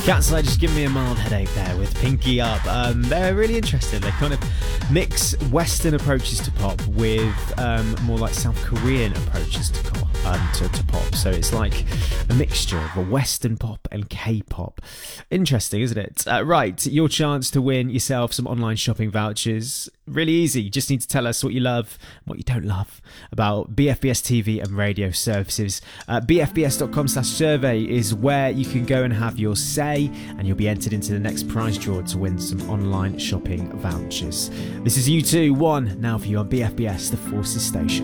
Catslide just give me a mild headache there with Pinky Up. They're really interesting. They kind of mix Western approaches to pop with more like South Korean approaches to pop. So it's like a mixture of a Western pop and K-pop. Interesting, isn't it? Right, your chance to win yourself some online shopping vouchers. Really easy. You just need to tell us what you love, what you don't love about BFBS TV and radio services. BFBS.com/survey is where you can go and have your say, and you'll be entered into the next prize draw to win some online shopping vouchers. This is U2 1 now for you on BFBS, the Forces Station.